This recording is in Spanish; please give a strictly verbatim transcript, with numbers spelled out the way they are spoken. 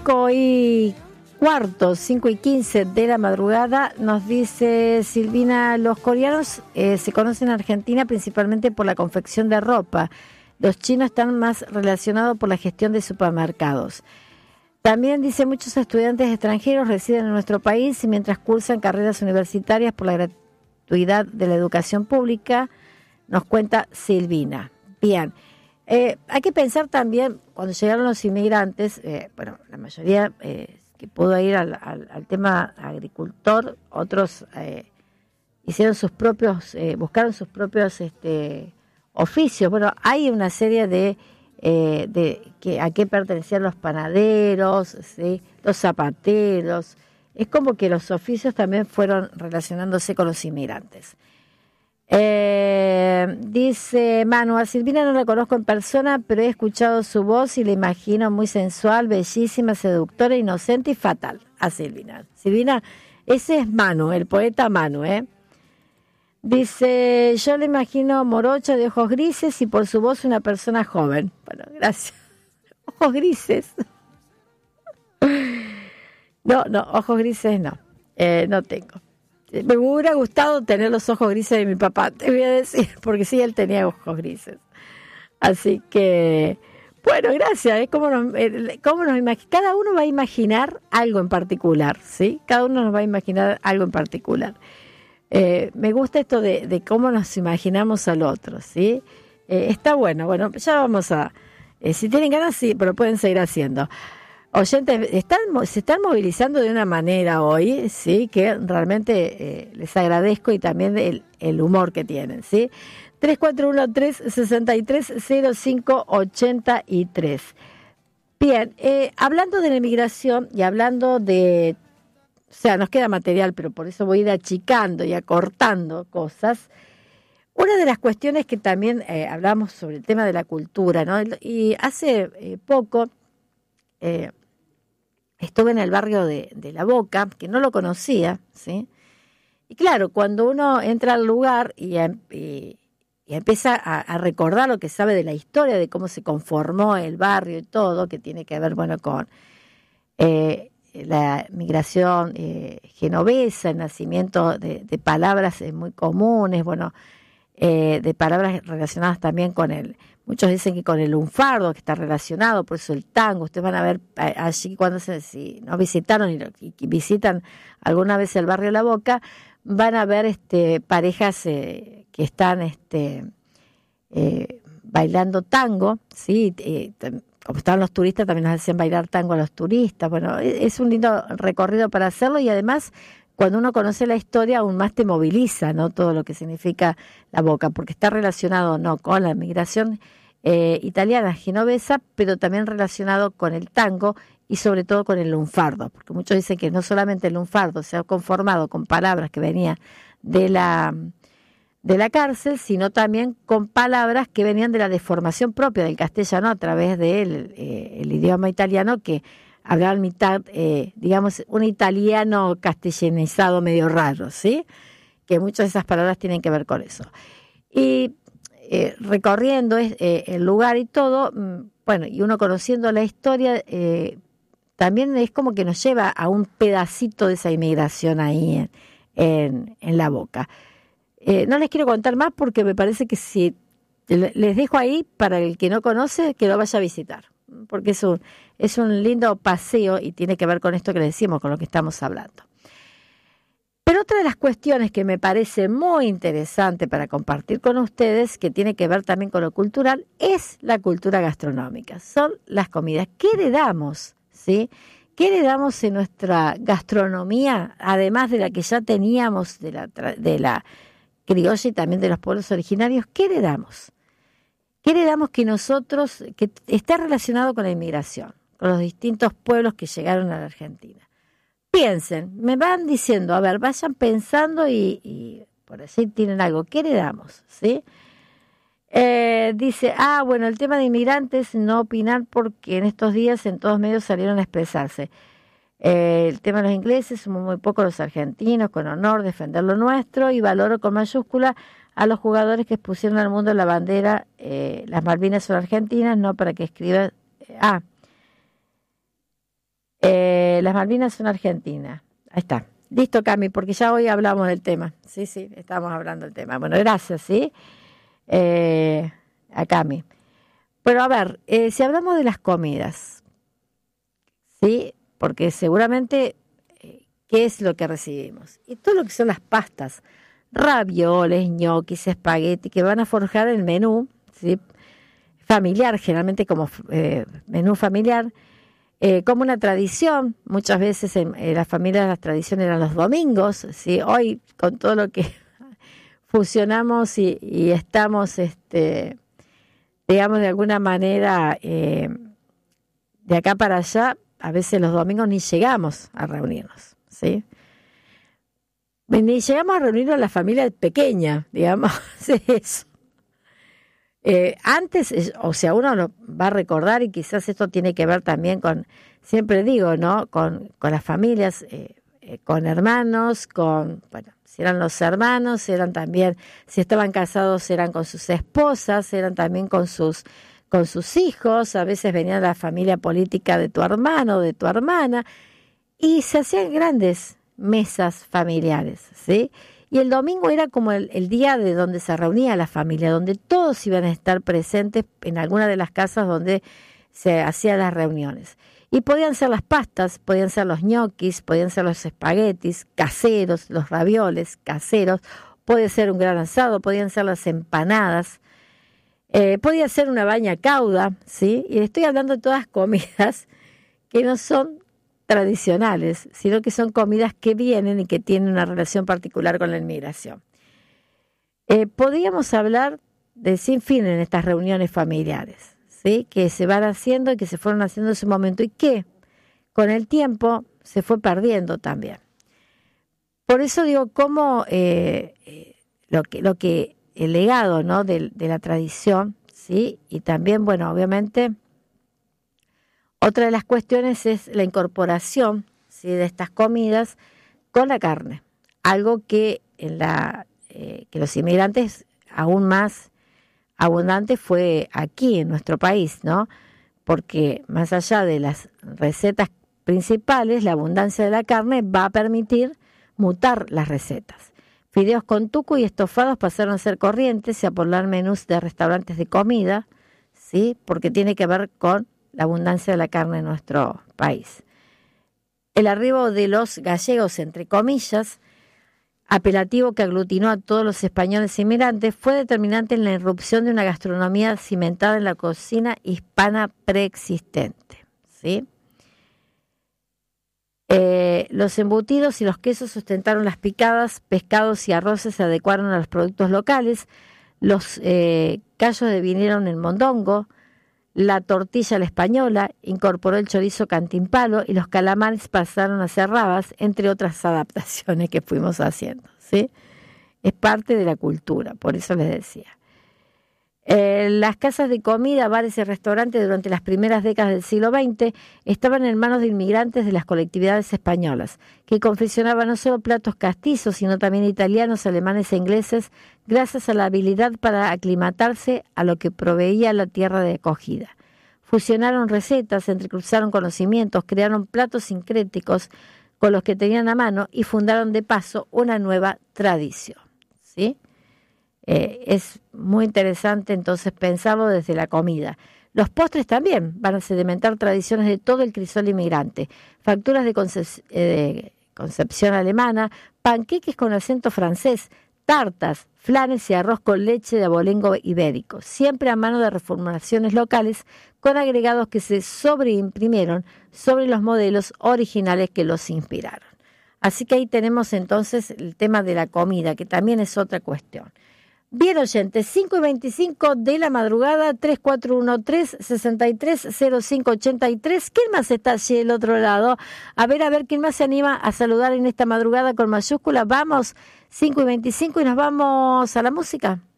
cinco y cuarto, cinco y quince de la madrugada, nos dice Silvina, los coreanos eh, se conocen en Argentina principalmente por la confección de ropa. Los chinos están más relacionados por la gestión de supermercados. También dice, muchos estudiantes extranjeros residen en nuestro país y mientras cursan carreras universitarias por la gratuidad de la educación pública, nos cuenta Silvina. Bien, eh, hay que pensar también, cuando llegaron los inmigrantes, eh, bueno, la mayoría eh, que pudo ir al, al, al tema agricultor, otros eh, hicieron sus propios, eh, buscaron sus propios este, oficios. Bueno, hay una serie de... Eh, de que a qué pertenecían los panaderos, ¿sí? Los zapateros. Es como que los oficios también fueron relacionándose con los inmigrantes. Eh, dice Manu, a Silvina no la conozco en persona, pero he escuchado su voz y la imagino muy sensual, bellísima, seductora, inocente y fatal. A Silvina. Silvina, ese es Manu, el poeta Manu, ¿eh? Dice, yo le imagino morocha de ojos grises y por su voz una persona joven. Bueno, gracias. Ojos grises. No, no, ojos grises no. Eh, no tengo. Me hubiera gustado tener los ojos grises de mi papá, te voy a decir, porque sí, él tenía ojos grises. Así que, bueno, gracias. ¿eh? ¿Cómo nos, eh, cómo nos imag- Cada uno va a imaginar algo en particular, ¿sí? Cada uno nos va a imaginar algo en particular. Eh, me gusta esto de, de cómo nos imaginamos al otro, ¿sí? Eh, está bueno, bueno, ya vamos a... Eh, si tienen ganas, sí, pero pueden seguir haciendo. Oyentes, están, se están movilizando de una manera hoy, ¿sí? Que realmente eh, les agradezco y también el, el humor que tienen, ¿sí? tres cuatro uno tres seis tres cero cinco ocho tres. Bien, eh, hablando de la inmigración y hablando de... O sea, nos queda material, pero por eso voy a ir achicando y acortando cosas. Una de las cuestiones que también eh, hablamos sobre el tema de la cultura, ¿no? Y hace eh, poco eh, estuve en el barrio de, de La Boca, que no lo conocía, ¿sí? Y claro, cuando uno entra al lugar y, y, y empieza a, a recordar lo que sabe de la historia, de cómo se conformó el barrio y todo, que tiene que ver, bueno, con... Eh, la migración eh, genovesa, el nacimiento de, de palabras eh, muy comunes, bueno, eh, de palabras relacionadas también con el, muchos dicen que con el lunfardo, que está relacionado, por eso el tango. Ustedes van a ver eh, allí cuando se, si no visitaron y, y visitan alguna vez el barrio La Boca, van a ver este, parejas eh, que están este, eh, bailando tango, ¿sí? Eh, como estaban los turistas, también nos hacían bailar tango a los turistas. Bueno, es un lindo recorrido para hacerlo y además, cuando uno conoce la historia, aún más te moviliza, ¿no? Todo lo que significa La Boca, porque está relacionado, no, con la migración eh, italiana genovesa, pero también relacionado con el tango y sobre todo con el lunfardo, porque muchos dicen que no solamente el lunfardo se ha conformado con palabras que venían de la... de la cárcel, sino también con palabras que venían de la deformación propia del castellano a través del eh, el idioma italiano, que hablaban mitad, eh, digamos, un italiano castellanizado medio raro, ¿sí? Que muchas de esas palabras tienen que ver con eso. Y eh, recorriendo eh, el lugar y todo, bueno, y uno conociendo la historia, eh, también es como que nos lleva a un pedacito de esa inmigración ahí en, en, en La Boca. Eh, no les quiero contar más porque me parece que si les dejo ahí para el que no conoce, que lo vaya a visitar, porque es un, es un lindo paseo y tiene que ver con esto que les decimos, con lo que estamos hablando. Pero otra de las cuestiones que me parece muy interesante para compartir con ustedes, que tiene que ver también con lo cultural, es la cultura gastronómica, son las comidas. ¿Qué heredamos? ¿Sí? ¿Qué heredamos en nuestra gastronomía, además de la que ya teníamos de la... De la criolla y también de los pueblos originarios? ¿Qué heredamos? ¿Qué heredamos que nosotros, que está relacionado con la inmigración, con los distintos pueblos que llegaron a la Argentina? Piensen, me van diciendo, a ver, vayan pensando y, y por así tienen algo. ¿Qué heredamos? ¿Sí? Eh, dice, ah, bueno, el tema de inmigrantes, no opinar porque en estos días en todos medios salieron a expresarse. Eh, el tema de los ingleses, somos muy pocos los argentinos, con honor, defender lo nuestro, y valoro con mayúscula a los jugadores que expusieron al mundo la bandera, eh, las Malvinas son argentinas, no para que escriba, eh, ah, Eh, las Malvinas son Argentina. Ahí está. Listo, Cami, porque ya hoy hablamos del tema. Sí, sí, estamos hablando del tema. Bueno, gracias, ¿sí? Eh, a Cami. Pero a ver, eh, si hablamos de las comidas, ¿sí? Porque seguramente, eh, ¿qué es lo que recibimos? Y todo lo que son las pastas, ravioles, ñoquis, espagueti, que van a forjar el menú, ¿sí? Familiar, generalmente como eh, menú familiar, eh, como una tradición. Muchas veces en, en las familias las tradiciones eran los domingos, ¿sí? Hoy con todo lo que fusionamos y, y estamos, este, digamos, de alguna manera eh, de acá para allá, a veces los domingos ni llegamos a reunirnos, ¿sí? Ni llegamos a reunirnos a la familia pequeña, digamos, eso. Eh, antes, o sea, uno lo va a recordar, y quizás esto tiene que ver también con, siempre digo, ¿no? Con, con las familias, eh, eh, con hermanos, con, bueno, si eran los hermanos, eran también, si estaban casados, eran con sus esposas, eran también con sus, con sus hijos, a veces venía la familia política de tu hermano, de tu hermana, y se hacían grandes mesas familiares, ¿sí? Y el domingo era como el, el día de donde se reunía la familia, donde todos iban a estar presentes en alguna de las casas donde se hacían las reuniones. Y podían ser las pastas, podían ser los ñoquis, podían ser los espaguetis caseros, los ravioles caseros, puede ser un gran asado, podían ser las empanadas, eh, podía ser una baña cauda, ¿sí? Y estoy hablando de todas comidas que no son tradicionales, sino que son comidas que vienen y que tienen una relación particular con la inmigración. Eh, podríamos hablar de sin fin en estas reuniones familiares, ¿sí? Que se van haciendo y que se fueron haciendo en su momento y que con el tiempo se fue perdiendo también. Por eso digo, cómo eh, eh, lo que, lo que el legado, ¿no? de, de la tradición, ¿sí? Y también, bueno, obviamente, otra de las cuestiones es la incorporación, ¿sí? de estas comidas con la carne, algo que en la eh, que los inmigrantes aún más abundante fue aquí en nuestro país, ¿no? Porque más allá de las recetas principales, la abundancia de la carne va a permitir mutar las recetas. Fideos con tuco y estofados pasaron a ser corrientes y a poblar menús de restaurantes de comida, ¿sí? Porque tiene que ver con la abundancia de la carne en nuestro país. El arribo de los gallegos, entre comillas, apelativo que aglutinó a todos los españoles inmigrantes, fue determinante en la irrupción de una gastronomía cimentada en la cocina hispana preexistente, ¿sí? Eh, los embutidos y los quesos sustentaron las picadas, pescados y arroces se adecuaron a los productos locales, los eh, callos devinieron en mondongo, la tortilla a la española incorporó el chorizo cantimpalo y los calamares pasaron a ser rabas, entre otras adaptaciones que fuimos haciendo, ¿sí? Es parte de la cultura, por eso les decía. Eh, las casas de comida, bares y restaurantes durante las primeras décadas del siglo veinte estaban en manos de inmigrantes de las colectividades españolas, que confeccionaban no solo platos castizos, sino también italianos, alemanes e ingleses, gracias a la habilidad para aclimatarse a lo que proveía la tierra de acogida. Fusionaron recetas, entrecruzaron conocimientos, crearon platos sincréticos con los que tenían a mano y fundaron de paso una nueva tradición, ¿sí? Eh, es muy interesante entonces pensarlo desde la comida. Los postres también van a sedimentar tradiciones de todo el crisol inmigrante. Facturas de, concep- eh, de concepción alemana, panqueques con acento francés, tartas, flanes y arroz con leche de abolengo ibérico, siempre a mano de reformulaciones locales con agregados que se sobreimprimieron sobre los modelos originales que los inspiraron. Así que ahí tenemos entonces el tema de la comida, que también es otra cuestión. Bien, oyentes, cinco y veinticinco de la madrugada, tres cuatro uno tres, seis tres cero cinco ocho tres. ¿Quién más está allí del otro lado? A ver, a ver, ¿quién más se anima a saludar en esta madrugada con mayúscula? Vamos, cinco y veinticinco y nos vamos a la música.